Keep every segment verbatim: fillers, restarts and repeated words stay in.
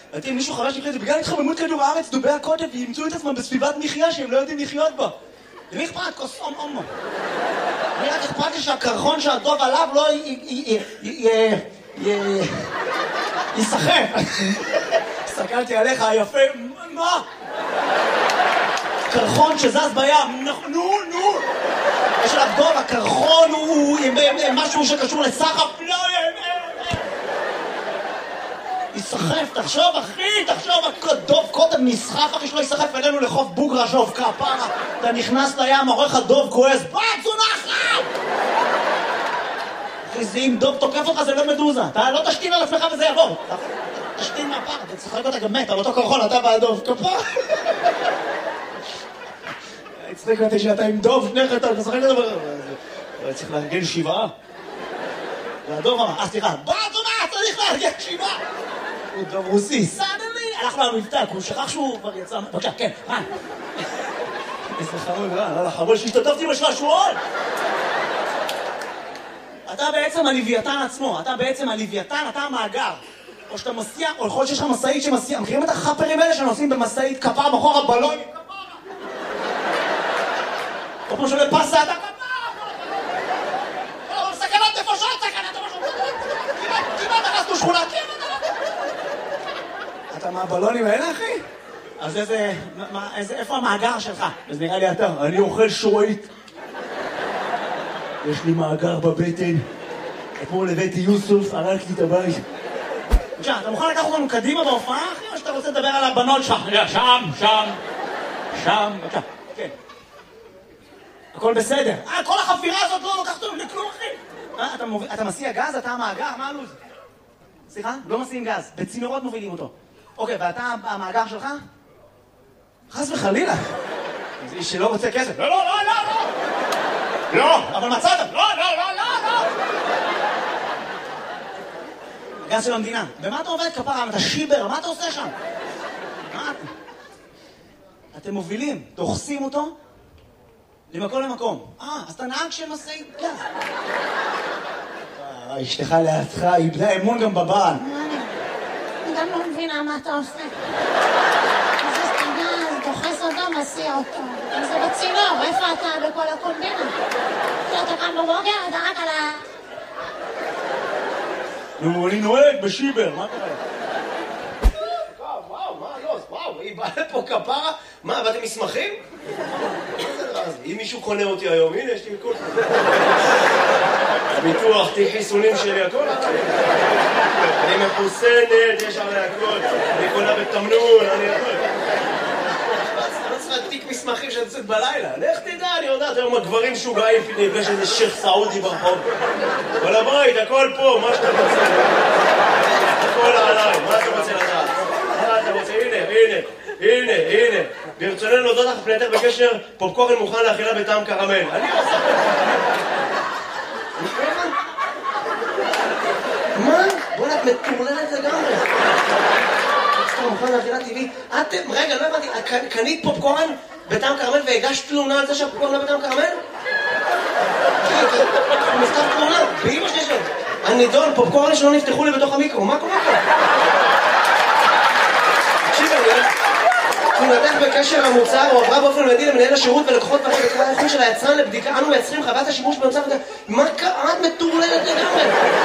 לדעתי, מישהו חבר שלי, זה בגלל התחממות כדור הארץ, דובי הקוטב, וימצאו את עצמם בסביבת מחיה שהם לא יודעים לחיות בה. למי אכפת? כוס אום אומו. אני רק אכפת לי שהקרחון שהדוב עליו לא ייסחף. הסתכלתי עליך, היפה, מה? קרחון שזז בים, נו, נו. יש עליו דוב, הקרחון הוא משהו שקשור לסחף, לא, ייסחף, תחשוב אחי, תחשוב, דוב קודם נסחף, אחי שלא ייסחף אלינו לחוף בוגרה, שוב, כפרה, אתה נכנס לים, עורך הדוב כועס, בת זונחת! אחי, זה אם דוב תוקף אותך זה לא מדוזה, אתה לא תשתין על עצמך וזה יעבור, תשתין מהפר, אתה צחק אותה גם מת, על אותו קרחון, אתה והדוב, כפרה. הצטק אותי שאתה עם דוב, שניך אתה משחק את הדבר, צריך לארגן שבעה. והדוב אמר, אה סליחה, בת זונחת, צריך לארגן שבעה! הוא דוב רוסי, סדלי! הלך לו המבטא, הוא שכח שהוא כבר יצא... בבקשה, כן, רן. איזה חמוד, רן, לא לחמוד שהשתתפתי בשלשועון! אתה בעצם הלוויתן עצמו, אתה בעצם הלוויתן, אתה המאגר. או שאתה מסיע, או יכול שיש לך מסעית שמסיע, מכירים את החפרים האלה שנוסעים במסעית כפר בחור הבלון? או כמו שעולה פסה, אתה כפר! או סכנת נפשות, סכנת נפשות! כמעט הרסנו שכונה, כמעט! אתה מהבלונים האלה, אחי? אז איזה... מה, איזה... איפה המאגר שלך? אז נראה לי אתה. אני אוכל שורית. יש לי מאגר בבטן. אתמול הבאתי יוסוף, הרג לי את הבית. בבקשה, אתה מוכן לקחת אותנו קדימה בהופעה, אחי? או שאתה רוצה לדבר על הבנות שלך? שם, שם. שם, בבקשה. כן. הכל בסדר. אה, כל החפירה הזאת לא לוקחת אותנו לכלום, אחי. אה, אתה, מוביל... אתה מסיע גז? אתה המאגר? מה הלו"ז? סליחה? לא מסיעים גז. בצינורות מובילים אותו. אוקיי, ואתה המאגר שלך? חס וחלילה. זה איש שלא רוצה כסף. לא, לא, לא, לא, לא. לא, אבל מצאת. לא, לא, לא, לא, לא. הגז של המדינה. במה אתה עובד כפרה? אתה שיבר, מה אתה עושה שם? מה? אתם מובילים, דוחסים אותו למקום למקום. אה, אז אתה נהג של משאית גז. אשתך לידך, איבדה אמון גם בבעל. אני גם לא מבינה מה אתה עושה. מזיז את הגז, דוחס אותו, מסיע אותו. זה בצינור, איפה אתה בכל הקומבינה? כשאתה קם בבוקר, אתה רק על ה... נו, אני נוהג בשיבר, מה קרה? וואו, וואו, מה לא? וואו, היא באה לפה כפרה? מה, באתם מסמכים? אם מישהו קונה אותי היום, הנה, יש לי הכל. ביטוח, תיק חיסונים שלי, הכל. אני מחוסנת, יש עלי הכל. אני קונה בתמנון, אני הכל. אתה לא צריך תיק מסמכים שאני יוצאת בלילה. לך תדע, אני יודעת, היום הגברים שוגעים, נפגש איזה שייך סעודי ברחוב. כל הבית, הכל פה, מה שאתה רוצה. הכל עליי, מה אתה רוצה לדעת? מה אתה רוצה? הנה, הנה, הנה, הנה. ברצוננו להודות לך פנייתך בקשר, פופקורן מוכן לאכילה בטעם קרמל. אני עושה... מה? בוא'נה, את מטורללת לגמרי. פופקורן מוכן לאכילה טבעית. את, רגע, לא הבנתי, קנית פופקורן בטעם קרמל והגשת תלונה על זה שהפופקורן לא בטעם קרמל? הוא מכתב תלונה, באמא שלי שלו. הנידון, פופקורן שלא נפתחו לי בתוך המיקרו, מה קורה פה? תקשיב, אני... תלונתך בקשר המוצר הועברה באופן מיידי למנהל השירות ולקוחות פרק בקרה האיכות של היצרן לבדיקה. אנו מייצרים חוות השימוש במוצר וזה... מה קרה? את מטורללת לגמרי?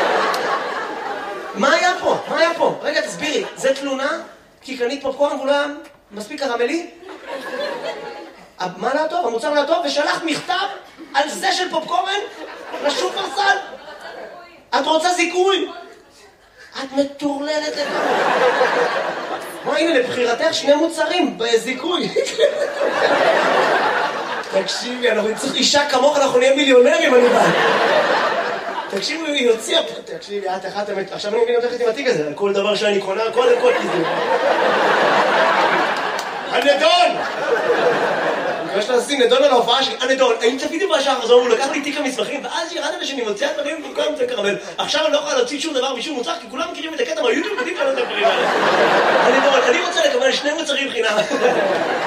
מה היה פה? מה היה פה? רגע, תסבירי. זה תלונה? כי קנית פופקורן והוא לא היה מספיק קרמלי? מה לא טוב? המוצר לא טוב? ושלחת מכתב על זה של פופקורן לשופרסל? את רוצה זיכוי? את מטורללת לגמרי. מה, הנה, לבחירתך שני מוצרים בזיכוי. תקשיבי, אנחנו נצטרך אישה כמוך, אנחנו נהיה מיליונרים, אני בא. תקשיבי, היא הוציאה פה. תקשיבי, את אחת אמת. עכשיו אני מבין אותך עם התיק הזה, על כל דבר שאני קונה, קודם כל תזדו. הנדון! אני חושב לשים נדון על ההופעה שלי, הנדון, האם צפיתי בשער הזו, הוא לקח לי תיק המסמכים, ואז שירדתי שאני מוציאה דברים במקום זה קרמל. עכשיו אני לא יכולה להוציא שום דבר משום מוצר, כי כולם מכירים את הקטע מהיוטיוב, יודעים כאלה את הדברים האלה. הנדון, אני רוצה לקבל שני מוצרים חינם.